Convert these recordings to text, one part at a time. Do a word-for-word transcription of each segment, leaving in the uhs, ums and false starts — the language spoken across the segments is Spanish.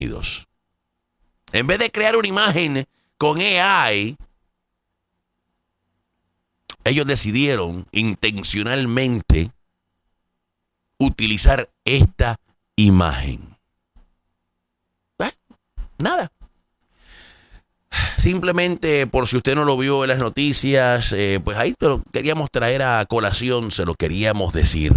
Unidos. En vez de crear una imagen con A I, ellos decidieron intencionalmente utilizar esta imagen. ¿Eh? Nada. Simplemente, por si usted no lo vio en las noticias, eh, pues ahí te lo queríamos traer a colación, se lo queríamos decir.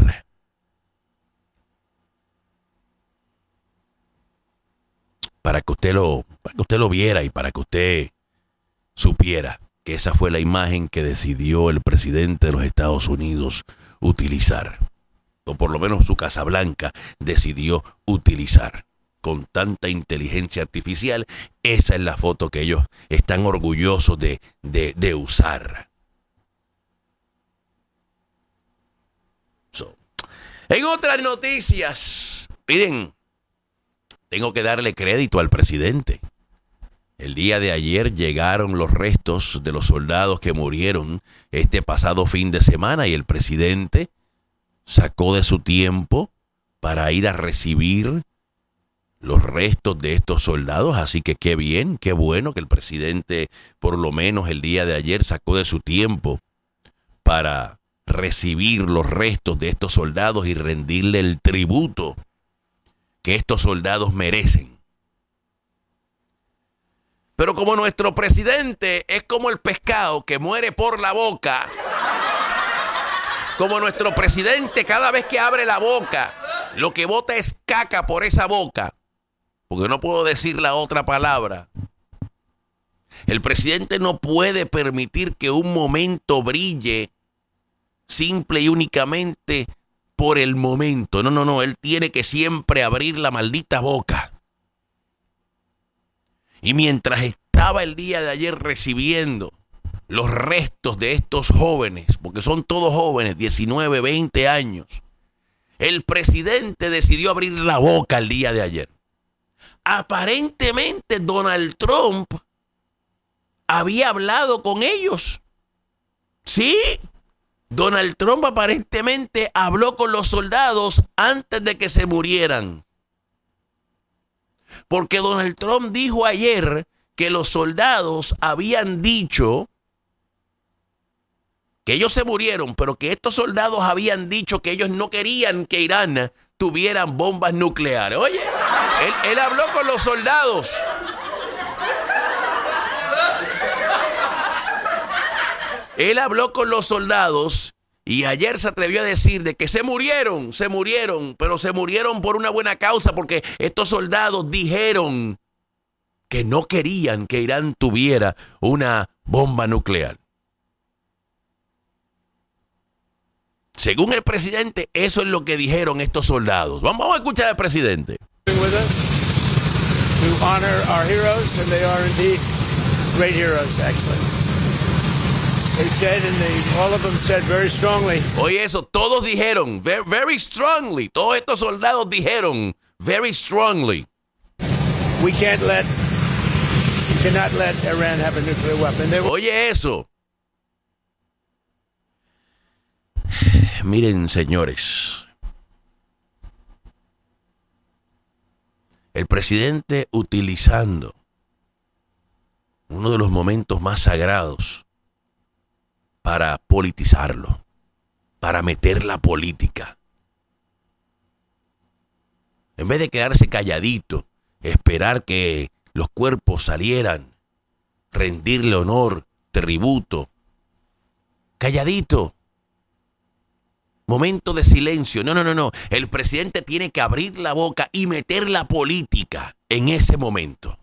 Para que usted lo, para que usted lo viera y para que usted supiera que esa fue la imagen que decidió el presidente de los Estados Unidos utilizar. O por lo menos su Casa Blanca decidió utilizar. Con tanta inteligencia artificial, esa es la foto que ellos están orgullosos de, de, de usar. So, en otras noticias, miren, tengo que darle crédito al presidente. El día de ayer llegaron los restos de los soldados que murieron este pasado fin de semana y el presidente sacó de su tiempo para ir a recibir los restos de estos soldados. Así que qué bien, qué bueno que el presidente por lo menos el día de ayer sacó de su tiempo para recibir los restos de estos soldados y rendirle el tributo que estos soldados merecen. Pero como nuestro presidente es como el pescado que muere por la boca, como nuestro presidente cada vez que abre la boca, lo que bota es caca por esa boca, porque no puedo decir la otra palabra. El presidente no puede permitir que un momento brille simple y únicamente por el momento. No, no, no, él tiene que siempre abrir la maldita boca. Y mientras estaba el día de ayer recibiendo los restos de estos jóvenes, porque son todos jóvenes, diecinueve, veinte años, el presidente decidió abrir la boca el día de ayer. Aparentemente Donald Trump había hablado con ellos. Sí, Donald Trump aparentemente habló con los soldados antes de que se murieran. Porque Donald Trump dijo ayer que los soldados habían dicho que ellos se murieron, pero que estos soldados habían dicho que ellos no querían que Irán tuvieran bombas nucleares. Oye, él, él habló con los soldados. Él habló con los soldados y ayer se atrevió a decir de que se murieron, se murieron, pero se murieron por una buena causa, porque estos soldados dijeron que no querían que Irán tuviera una bomba nuclear. Según el presidente, eso es lo que dijeron estos soldados. Vamos a escuchar al presidente. To honor our heroes, and they are indeed great heroes, actually. They said, and they, all of them said very strongly. Oye, eso, todos dijeron, very, very strongly. Todos estos soldados dijeron, very strongly. We can't let, we cannot let Iran have a nuclear weapon. They... Oye, eso. Miren, señores. El presidente utilizando uno de los momentos más sagrados para politizarlo, para meter la política. En vez de quedarse calladito, esperar que los cuerpos salieran, rendirle honor, tributo, calladito. Momento de silencio. No, no, no, no. El presidente tiene que abrir la boca y meter la política en ese momento.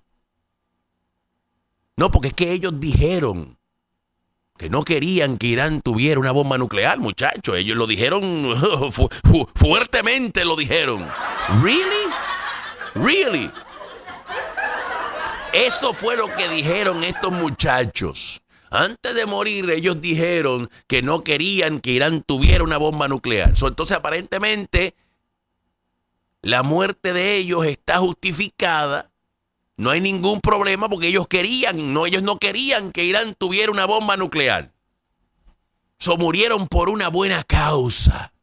No, porque es que ellos dijeron que no querían que Irán tuviera una bomba nuclear, muchachos. Ellos lo dijeron fu- fu- fuertemente, lo dijeron. ¿Really? ¿Really? Eso fue lo que dijeron estos muchachos. Antes de morir, ellos dijeron que no querían que Irán tuviera una bomba nuclear. So, entonces, aparentemente, la muerte de ellos está justificada. No hay ningún problema porque ellos querían, no, ellos no querían que Irán tuviera una bomba nuclear. So, murieron por una buena causa.